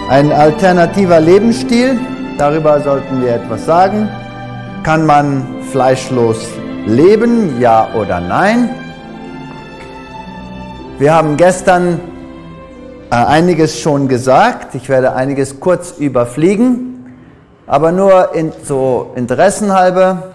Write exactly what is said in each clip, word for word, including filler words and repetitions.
Ein alternativer Lebensstil, darüber sollten wir etwas sagen. Kann man fleischlos leben, ja oder nein? Wir haben gestern äh, einiges schon gesagt. Ich werde einiges kurz überfliegen, aber nur in, so interessenhalber.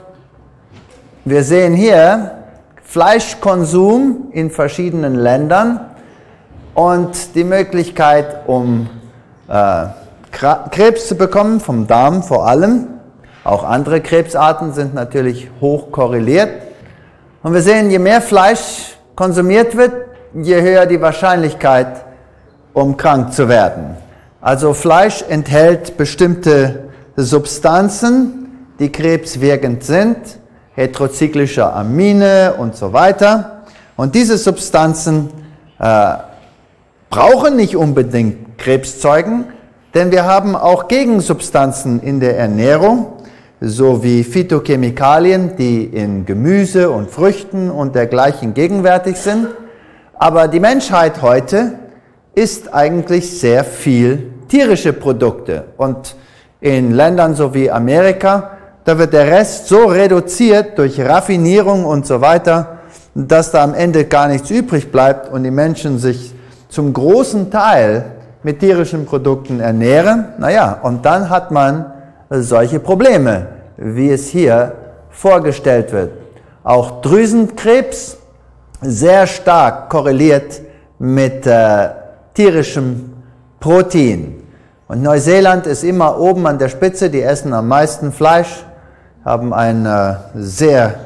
Wir sehen hier Fleischkonsum in verschiedenen Ländern und die Möglichkeit, um äh, Krebs zu bekommen, vom Darm vor allem. Auch andere Krebsarten sind natürlich hoch korreliert. Und wir sehen, je mehr Fleisch konsumiert wird, je höher die Wahrscheinlichkeit, um krank zu werden. Also Fleisch enthält bestimmte Substanzen, die krebswirkend sind, heterozyklische Amine und so weiter. Und diese Substanzen äh, brauchen nicht unbedingt Krebszeugen, denn wir haben auch Gegensubstanzen in der Ernährung, sowie Phytochemikalien, die in Gemüse und Früchten und dergleichen gegenwärtig sind. Aber die Menschheit heute isst eigentlich sehr viel tierische Produkte. Und in Ländern so wie Amerika, da wird der Rest so reduziert durch Raffinierung und so weiter, dass da am Ende gar nichts übrig bleibt und die Menschen sich zum großen Teil mit tierischen Produkten ernähren. Naja, und dann hat man solche Probleme, wie es hier vorgestellt wird. Auch Drüsenkrebs sehr stark korreliert mit äh, tierischem Protein. Und Neuseeland ist immer oben an der Spitze, die essen am meisten Fleisch, haben eine sehr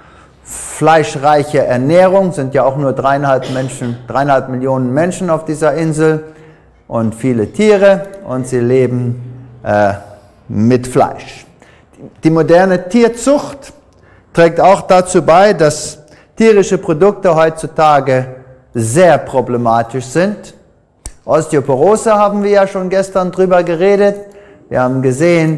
fleischreiche Ernährung, sind ja auch nur dreieinhalb, Menschen, dreieinhalb Millionen Menschen auf dieser Insel und viele Tiere und sie leben äh, mit Fleisch. Die moderne Tierzucht trägt auch dazu bei, dass tierische Produkte heutzutage sehr problematisch sind. Osteoporose haben wir ja schon gestern drüber geredet. Wir haben gesehen,